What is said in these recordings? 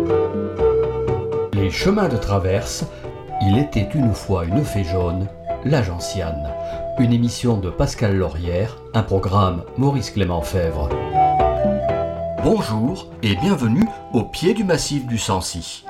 Les chemins de traverse, il était une fois une fée jaune, la gentiane. Une émission de Pascal Laurière, un programme Maurice Clément Fèvre. Bonjour et bienvenue au pied du massif du Sancy.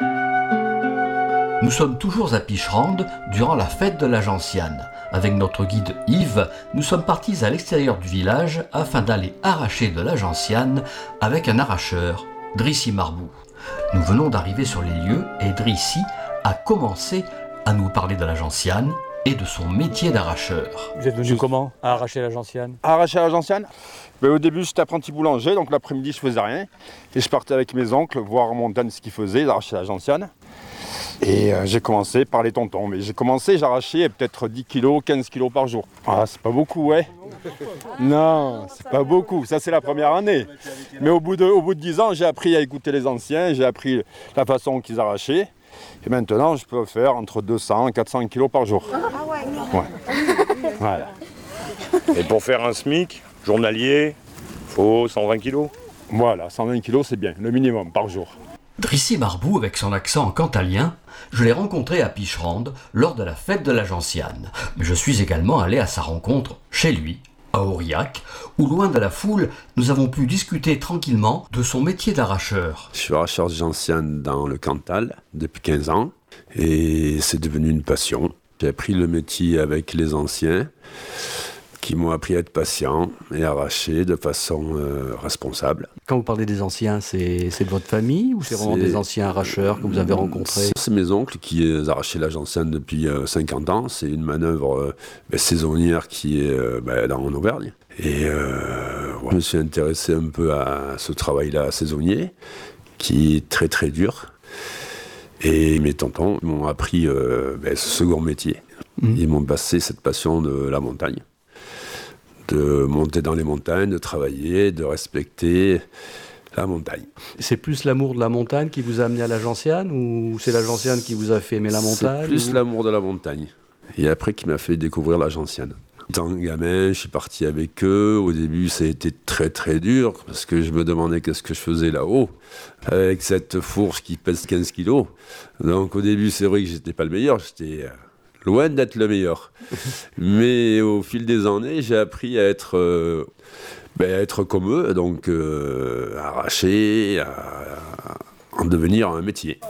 Nous sommes toujours à Picherande durant la fête de la gentiane. Avec notre guide Yves, nous sommes partis à l'extérieur du village afin d'aller arracher de la gentiane avec un arracheur, Drissy Marbou. Nous venons d'arriver sur les lieux et Drissy a commencé à nous parler de la gentiane et de son métier d'arracheur. Vous êtes venu comment à arracher la gentiane? Arracher la gentiane? Au début, j'étais apprenti boulanger, donc l'après-midi, je faisais rien. Et je partais avec mes oncles voir en montagne ce qu'ils faisaient, d'arracher la gentiane. Et j'ai commencé par les tontons. Mais j'arrachais peut-être 10 kg, 15 kg par jour. Ah, c'est pas beaucoup, ouais. Non, c'est pas beaucoup. Ça, c'est la première année. Mais au bout de 10 ans, j'ai appris à écouter les anciens, j'ai appris la façon qu'ils arrachaient. Et maintenant, je peux faire entre 200 et 400 kg par jour. Ouais. Voilà. Et pour faire un SMIC journalier, il faut 120 kg. Voilà, 120 kg, c'est bien, le minimum par jour. Drissy Marbou, avec son accent cantalien, je l'ai rencontré à Picherande lors de la fête de la gentiane. Mais je suis également allé à sa rencontre chez lui, à Aurillac, où loin de la foule, nous avons pu discuter tranquillement de son métier d'arracheur. Je suis arracheur de gentiane dans le Cantal depuis 15 ans et c'est devenu une passion. J'ai appris le métier avec les anciens qui m'ont appris à être patient et arracher de façon responsable. Quand vous parlez des anciens, c'est de votre famille ou c'est vraiment des anciens arracheurs que vous avez rencontrés? C'est mes oncles qui arrachaient la gentiane depuis 50 ans. C'est une manœuvre saisonnière qui est en Auvergne. Et je me suis intéressé un peu à ce travail-là saisonnier qui est très très dur. Et mes tontons m'ont appris ce second métier. Ils m'ont passé cette passion de la montagne. De monter dans les montagnes, de travailler, de respecter la montagne. C'est plus l'amour de la montagne qui vous a amené à la gentiane ou c'est la gentiane qui vous a fait aimer la montagne? C'est plus l'amour de la montagne. Et après qui m'a fait découvrir la gentiane. Étant gamin, je suis parti avec eux. Au début, ça a été très très dur parce que je me demandais qu'est-ce que je faisais là-haut avec cette fourche qui pèse 15 kilos. Donc au début, c'est vrai que j'étais pas le meilleur. J'étais loin d'être le meilleur. Mais au fil des années, j'ai appris à être comme eux, donc arracher, à en devenir un métier.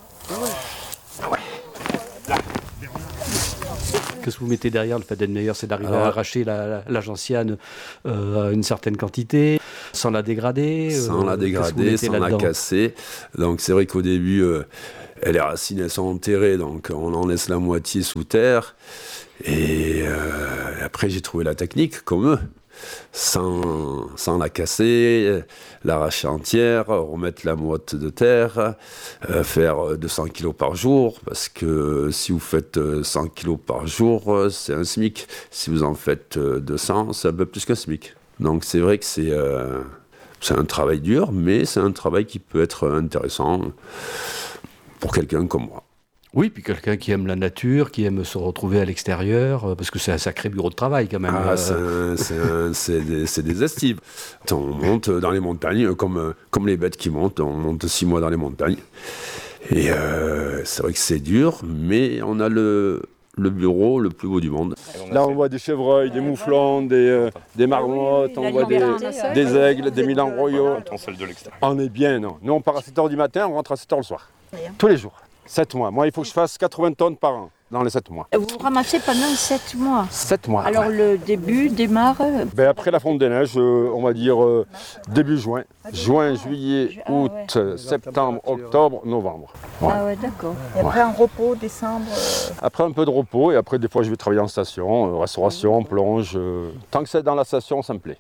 Qu'est-ce que vous mettez derrière le fait d'être meilleur? C'est d'arriver à arracher la gentiane à une certaine quantité, sans la dégrader? Sans la dégrader, sans la casser. Donc c'est vrai qu'au début, les racines elles sont enterrées, donc on en laisse la moitié sous terre. Et après j'ai trouvé la technique comme eux. Sans la casser, l'arracher entière, remettre la motte de terre, faire 200 kg par jour, parce que si vous faites 100 kg par jour, c'est un SMIC. Si vous en faites 200, c'est un peu plus qu'un SMIC. Donc c'est vrai que c'est un travail dur, mais c'est un travail qui peut être intéressant pour quelqu'un comme moi. Oui, puis quelqu'un qui aime la nature, qui aime se retrouver à l'extérieur, parce que c'est un sacré bureau de travail quand même. C'est des estives. On monte dans les montagnes, comme les bêtes qui montent, on monte 6 mois dans les montagnes. Et c'est vrai que c'est dur, mais on a le bureau le plus beau du monde. Là, on voit des chevreuils, des mouflons, des marmottes, on voit des aigles, des milans royaux. On est bien, non? Nous, on part à 7h du matin, on rentre à 7h le soir. Tous les jours. 7 mois. Moi, il faut que je fasse 80 tonnes par an dans les 7 mois. Vous ramassez pendant 7 mois? 7 mois. Alors le début démarre après la fonte des neiges, on va dire début juin. Juin, juillet, août, septembre, octobre, novembre. Ouais. Ah ouais, d'accord. Et après un repos, décembre Après un peu de repos et après des fois je vais travailler en station, restauration, plonge. Tant que c'est dans la station, ça me plaît.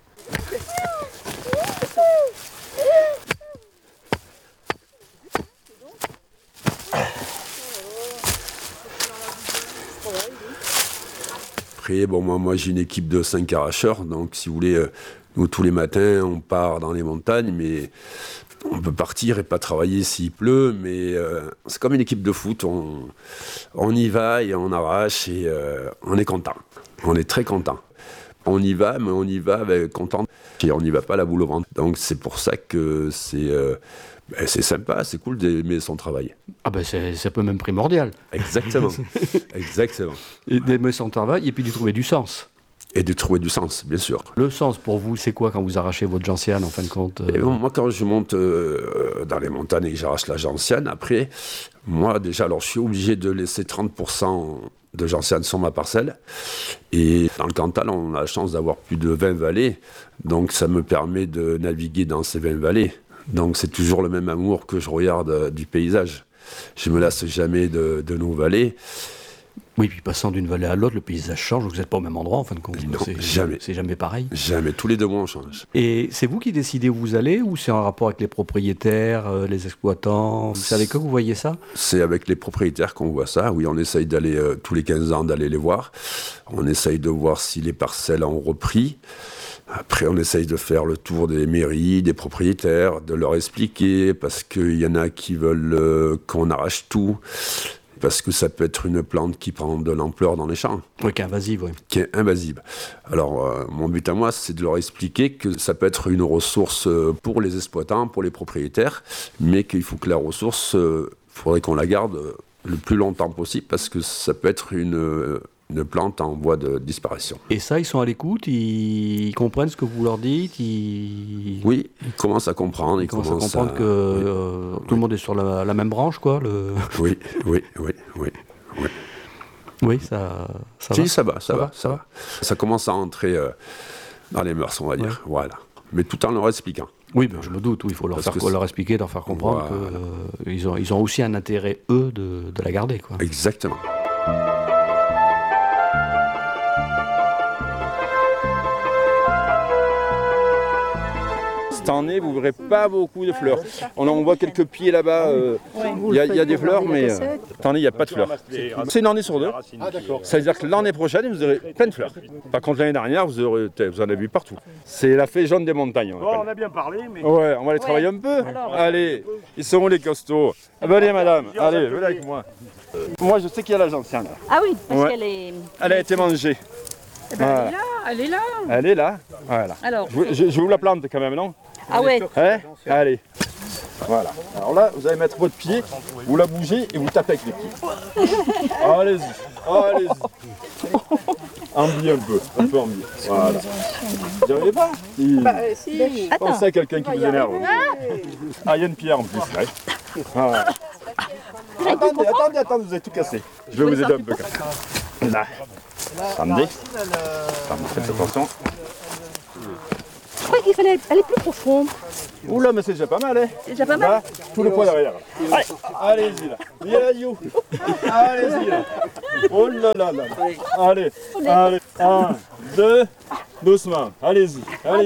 Après, moi j'ai une équipe de 5 arracheurs, donc si vous voulez, nous tous les matins on part dans les montagnes, mais on peut partir et pas travailler s'il pleut, mais c'est comme une équipe de foot, on y va et on arrache et on est content, on est très content. On y va, mais on y va content Et on n'y va pas la boule au ventre. Donc c'est pour ça que c'est sympa, c'est cool d'aimer son travail. Ah ben c'est un peu même primordial. Exactement. Exactement. Et d'aimer son travail et puis d'y trouver du sens. Et de trouver du sens, bien sûr. Le sens pour vous, c'est quoi quand vous arrachez votre gentiane en fin de compte Et bon, moi, quand je monte dans les montagnes et que j'arrache la gentiane, après, moi déjà, alors je suis obligé de laisser 30% de gentiane sur ma parcelle. Et dans le Cantal, on a la chance d'avoir plus de 20 vallées. Donc ça me permet de naviguer dans ces 20 vallées. Donc c'est toujours le même amour que je regarde du paysage. Je me lasse jamais de nos vallées. Oui, puis passant d'une vallée à l'autre, le paysage change, vous n'êtes pas au même endroit en fin de compte. Non, jamais. C'est jamais pareil. Jamais, tous les 2 mois on change. Et c'est vous qui décidez où vous allez ou c'est en rapport avec les propriétaires, les exploitants? C'est avec eux que vous voyez ça? C'est avec les propriétaires qu'on voit ça. Oui, on essaye d'aller tous les 15 ans d'aller les voir. On essaye de voir si les parcelles ont repris. Après, on essaye de faire le tour des mairies, des propriétaires, de leur expliquer, parce qu'il y en a qui veulent qu'on arrache tout, parce que ça peut être une plante qui prend de l'ampleur dans les champs. Oui, qui est invasive, oui. Qui est invasive. Alors, mon but à moi, c'est de leur expliquer que ça peut être une ressource pour les exploitants, pour les propriétaires, mais qu'il faut que la ressource, faudrait qu'on la garde le plus longtemps possible, parce que ça peut être une plante en voie de disparition. Et ça, ils sont à l'écoute, ils comprennent ce que vous leur dites, Oui, ils commencent à comprendre. Ils commencent à comprendre que tout le monde est sur la même branche, quoi. Oui. Oui, ça si, va. ça va. Ça commence à entrer dans les mœurs, on va dire. Voilà. Mais tout en leur expliquant. Oui, ben, je me doute, il faut leur expliquer, leur faire comprendre qu'ils ont aussi un intérêt, eux, de la garder, quoi. Exactement. Cette année, vous ne verrez pas beaucoup de fleurs. On voit quelques pieds là-bas, il y a des fleurs, mais cette année, il n'y a pas de fleurs. C'est une année sur 2. Ça veut dire que l'année prochaine, vous aurez plein de fleurs. Par contre, l'année dernière, vous en avez vu partout. C'est la fée jaune des montagnes. On a bien parlé, mais... Ouais, on va les travailler un peu. Allez, ils sont où les costauds? Allez, madame, allez, venez avec moi. Moi, je sais qu'il y a la gentiane. Ah oui, parce qu'elle est... Elle a été mangée. Eh ben, elle est là. Elle est là. Voilà. Alors, Je vous la plante quand même, non? ah ouais. Hein? Allez. Voilà. Alors là, vous allez mettre votre pied, vous la bougez et vous tapez avec les pieds. Allez-y. Embille un peu embille. Voilà. Vous n'y arrivez pas? Si. Pensez à quelqu'un qui vous énerve. Ah, il y a une pierre en plus. Ouais. Voilà. Attendez, vous avez tout cassé. Je vais vous aider un peu quand même. Là. Attendez, faites attention. Je crois qu'il fallait aller plus profond. Oula, mais c'est déjà pas mal, hein? C'est déjà pas mal. Là, tout le poids derrière. Allez-y, là. Allez-y, là. Oh là là là. Allez. 1, 2, doucement. Allez-y.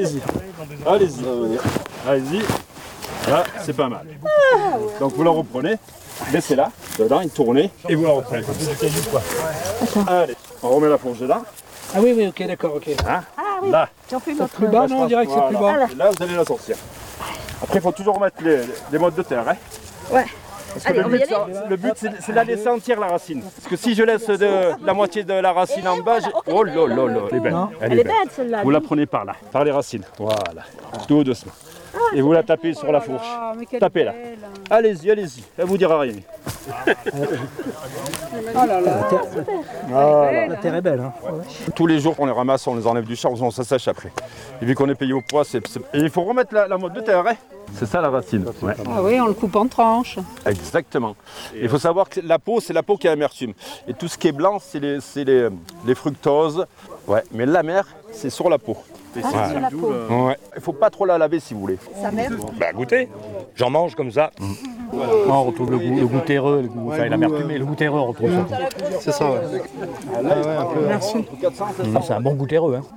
Là, c'est pas mal. Donc vous la reprenez, laissez-la, dedans, et tournez, et vous la reprenez. Allez, on remet la fourche dedans. Ah oui, ok, d'accord, ok. Hein? Ah oui, là. j'en fais une C'est autre. plus bas, non? On dirait que c'est plus bas. Et là, vous allez la sortir. Après, il faut toujours remettre les mottes de terre. Hein? Ouais. Parce que Allez, on va y aller. le but, c'est de la laisser entière, la racine. Parce que si je laisse la moitié de la racine en bas, oh là là là, elle est belle. Elle est belle celle-là. Vous la prenez par là, par les racines. Voilà, tout doucement. Et vous la tapez sur la fourche. Tapez là. Allez-y, elle vous dira rien. Oh là là. La terre est belle. Hein. Tous les jours qu'on les ramasse, on les enlève du champ, on s'assèche après. Et vu qu'on est payé au poids, et il faut remettre la motte de terre. Hein. C'est ça la racine. Ouais. Ah oui, on le coupe en tranches. Exactement. Il faut savoir que la peau, c'est la peau qui a l'amertume. Et tout ce qui est blanc, c'est les fructoses. Ouais. Mais l'amer, c'est sur la peau. Sur la peau. Ouais. Il ne faut pas trop la laver si vous voulez. Sa mère. Bah goûtez, j'en mange comme ça. On retrouve le goût terreux, l'amertume, mais le goût terreux, on retrouve ça. C'est ça, ouais. Merci. C'est un bon goût terreux. Hein.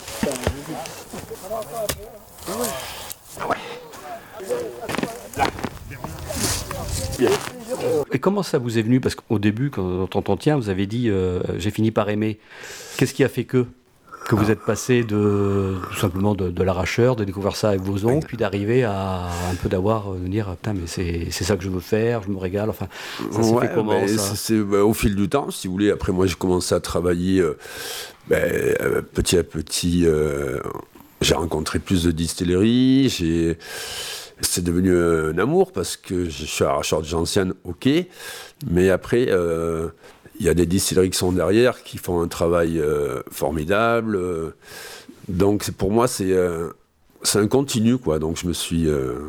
Et comment ça vous est venu? Parce qu'au début, quand on entretien, vous avez dit j'ai fini par aimer. Qu'est-ce qui a fait que vous êtes passé tout simplement de l'arracheur, de découvrir ça avec vos oncles, puis d'arriver à un peu de dire putain, mais c'est ça que je veux faire, je me régale. Enfin, ça s'est fait comment ça? C'est au fil du temps, si vous voulez. Après, moi, j'ai commencé à travailler petit à petit. J'ai rencontré plus de distilleries, c'est devenu un amour parce que je suis arracheur de gentiane, ok, mais après, il y a des distilleries qui sont derrière, qui font un travail formidable. Donc pour moi, c'est un continu, quoi. Donc je me suis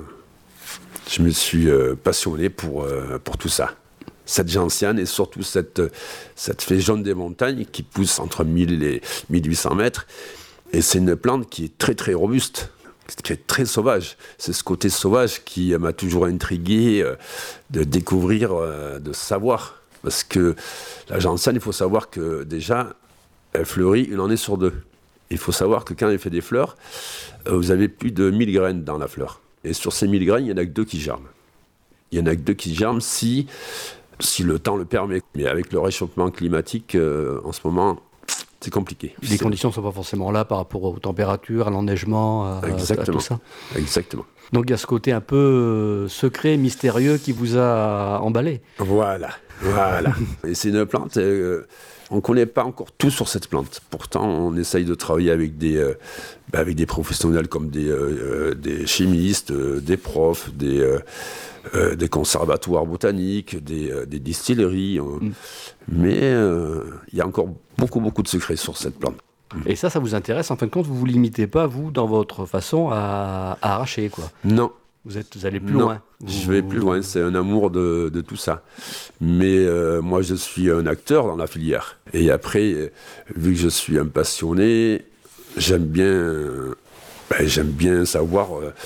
passionné pour tout ça. Cette gentiane et surtout cette fée jaune des montagnes qui pousse entre 1000 et 1800 mètres. Et c'est une plante qui est très très robuste, qui est très sauvage. C'est ce côté sauvage qui m'a toujours intrigué de découvrir, de savoir. Parce que la gentiane, il faut savoir que déjà, elle fleurit une année sur 2. Il faut savoir que quand elle fait des fleurs, vous avez plus de 1000 graines dans la fleur. Et sur ces 1000 graines, il n'y en a que 2 qui germent. Il n'y en a que 2 qui germent si le temps le permet. Mais avec le réchauffement climatique, en ce moment, c'est compliqué. Les conditions ne sont pas forcément là par rapport aux températures, à l'enneigement, à tout ça. Exactement. Donc il y a ce côté un peu secret, mystérieux qui vous a emballé. Voilà. Et c'est une plante, on ne connaît pas encore tout sur cette plante. Pourtant, on essaye de travailler avec des professionnels comme des chimistes, des profs, des conservatoires botaniques, des distilleries. Mais il y a encore beaucoup de secrets sur cette plante. Et ça vous intéresse, en fin de compte, vous ne vous limitez pas, vous, dans votre façon, à arracher, quoi. Non. Vous allez plus loin. Je vais plus loin, c'est un amour de tout ça. Mais moi, je suis un acteur dans la filière. Et après, vu que je suis un passionné, j'aime bien savoir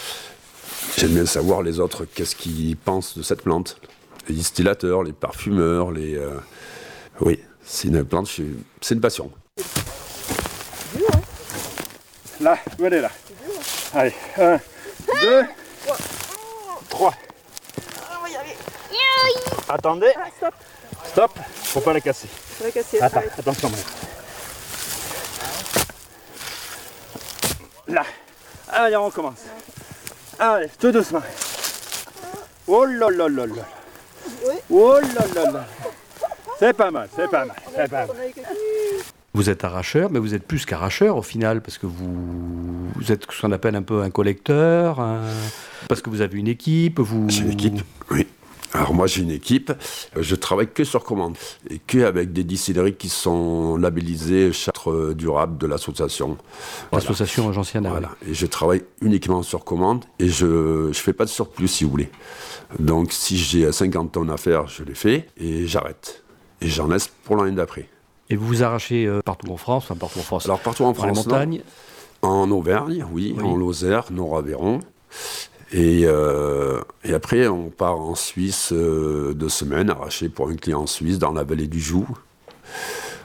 les autres, qu'est-ce qu'ils pensent de cette plante. Les distillateurs, les parfumeurs, oui, c'est une plante, c'est une passion. Là, venez là. Allez, 1, 2, 3. Attendez. Stop. Faut pas la casser. Attends, attention. Là. Allez, on recommence. Allez, tout doucement. Oh là là là là. Oh là là là. C'est pas mal. Vous êtes arracheur, mais vous êtes plus qu'arracheur au final, parce que vous êtes ce qu'on appelle un peu un collecteur, parce que vous avez une équipe. J'ai une équipe, oui. Alors moi j'ai une équipe, je travaille que sur commande, et que avec des distilleries qui sont labellisées châtre durable de l'association. L'association gentiane. Voilà, et je travaille uniquement sur commande, et je fais pas de surplus si vous voulez. Donc si j'ai 50 tonnes à faire, je les fais, et j'arrête. Et j'en laisse pour l'année d'après. Et vous vous arrachez partout en France, Alors partout en France, dans les montagnes. En Auvergne, oui, en Lozère, Nord-Aveyron. Et après, on part en Suisse 2 semaines, arraché pour un client en Suisse, dans la vallée du Joux.